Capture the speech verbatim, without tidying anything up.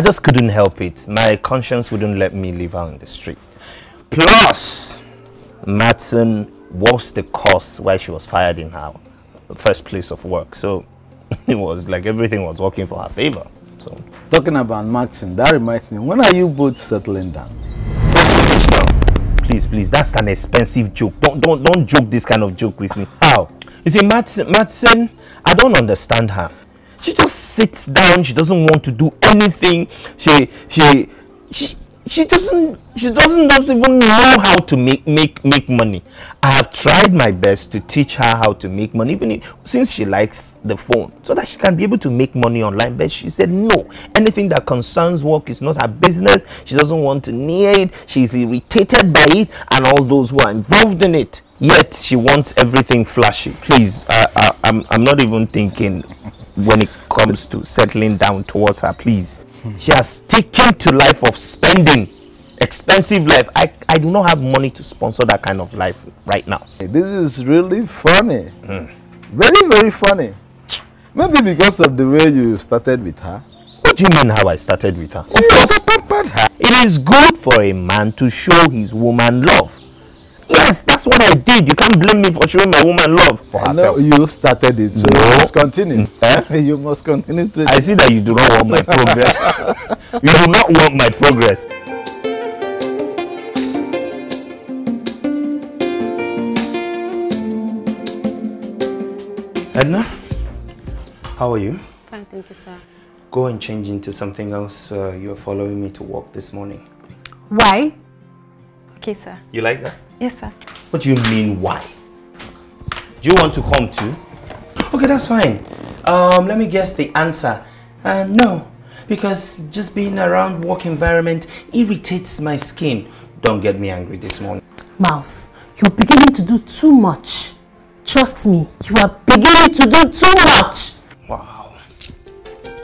I just couldn't help it. My conscience wouldn't let me leave her on the street. Plus, Matson was the cause why she was fired in her first place of work. So it was like everything was working for her favor. So talking about Matson, that reminds me, when are you both settling down? Please, please, that's an expensive joke. Don't don't don't joke this kind of joke with me. How? You see, Matson, Matson, I don't understand her. She just sits down. She doesn't want to do anything. She she she she doesn't she doesn't doesn't even know how to make make make money. I have tried my best to teach her how to make money, even if, since she likes the phone, so that she can be able to make money online. But she said no. Anything that concerns work is not her business. She doesn't want to near it. She's irritated by it and all those who are involved in it. Yet she wants everything flashy. Please, I, I, I'm I'm not even thinking when it comes to settling down towards her. Please, she has taken to life of spending, expensive life. I, I do not have money to sponsor that kind of life right now. This is really funny. Mm. Very, very funny. Maybe because of the way you started with her. What do you mean how I started with her? Of course, it is good for a man to show his woman love. Yes, that's what I did. You can't blame me for showing my woman love for herself. No, you started it, so no. you must continue. Eh? You must continue to. I see that you do not want my progress. You do not want my progress. Edna, how are you? Fine, thank you, sir. Go and change into something else. Uh, you're following me to work this morning. Why? Okay, sir. You like that? Yes, sir. What do you mean, why? Do you want to come too? Okay, that's fine. Um, let me guess the answer. Uh, no, because just being around work environment irritates my skin. Don't get me angry this morning. Mouse, you're beginning to do too much. Trust me, you are beginning to do too much. Wow.